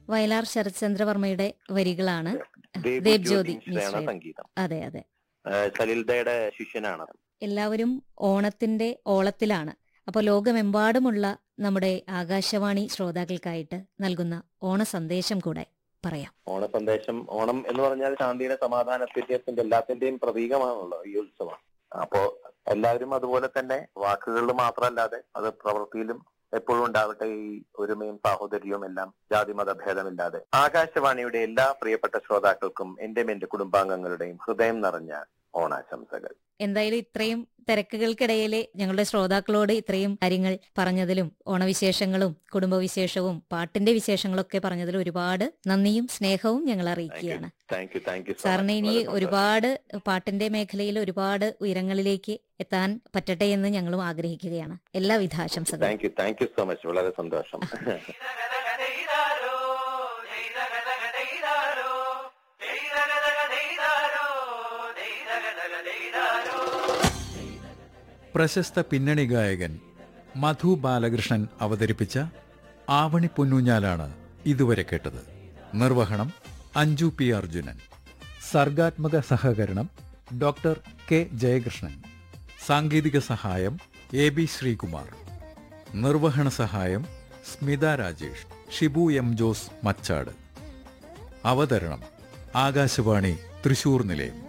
വയലാർ ശരത്ചന്ദ്രവർമ്മയുടെ വരികളാണ്. ദേബ് ജ്യോതി മിശ്രയുടെ സംഗീതം. അതെ അതെ. സലിൽദയുടെ ശിഷ്യനാണ്. എല്ലാവരും ഓണത്തിന്റെ ഓളത്തിലാണ്. അപ്പോൾ ലോകമെമ്പാടുമുള്ള നമ്മുടെ ആകാശവാണി ശ്രോതാക്കൾക്കായിട്ട് നൽകുന്ന ഓണ സന്ദേശം കൂടെ പറയാം. ഓണ സന്ദേശം, ഓണം എന്ന് പറഞ്ഞാൽ ശാന്തിയുടെ, സമാധാനത്തിന്റെ, എല്ലാത്തിന്റെയും പ്രതീകമാണല്ലോ ഈ ഉത്സവം. അപ്പോ എല്ലാവരും അതുപോലെ തന്നെ വാക്കുകളിൽ മാത്രമല്ലാതെ അത് പ്രവൃത്തിയിലും എപ്പോഴും ഉണ്ടാവട്ടെ ഈ ഒരുമയും സാഹോദര്യവും എല്ലാം, ജാതിമത ഭേദമില്ലാതെ. ആകാശവാണിയുടെ എല്ലാ പ്രിയപ്പെട്ട ശ്രോതാക്കൾക്കും എന്റെയും എന്റെ കുടുംബാംഗങ്ങളുടെയും ഹൃദയം നിറഞ്ഞ ഓണാശംസകൾ. എന്തായാലും ഇത്രയും തിരക്കുകൾക്കിടയിൽ ഞങ്ങളുടെ ശ്രോതാക്കളോട് ഇത്രയും കാര്യങ്ങൾ പറഞ്ഞതിലും ഓണവിശേഷങ്ങളും കുടുംബവിശേഷവും പാട്ടിന്റെ വിശേഷങ്ങളൊക്കെ പറഞ്ഞതിലും ഒരുപാട് നന്ദിയും സ്നേഹവും ഞങ്ങൾ അറിയിക്കുകയാണ്. സാറിന് ഇനി ഒരുപാട് പാട്ടിന്റെ മേഖലയിൽ ഒരുപാട് ഉയരങ്ങളിലേക്ക് എത്താൻ പറ്റട്ടെ എന്ന് ഞങ്ങളും ആഗ്രഹിക്കുകയാണ്. എല്ലാവിധ ആശംസകളും. Thank you so much. വളരെ സന്തോഷം. പ്രശസ്ത പിന്നണി ഗായകൻ മധു ബാലകൃഷ്ണൻ അവതരിപ്പിച്ച ആവണി പൊന്നൂഞ്ഞാലാണ് ഇതുവരെ കേട്ടത്. നിർവഹണം അഞ്ജു പി അർജുനൻ. സർഗാത്മക സഹകരണം ഡോക്ടർ കെ ജയകൃഷ്ണൻ. സാങ്കേതിക സഹായം എ ബി ശ്രീകുമാർ. നിർവഹണ സഹായം സ്മിത രാജേഷ്, ഷിബു എം ജോസ് മച്ചാട്. അവതരണം ആകാശവാണി തൃശൂർ നിലയം.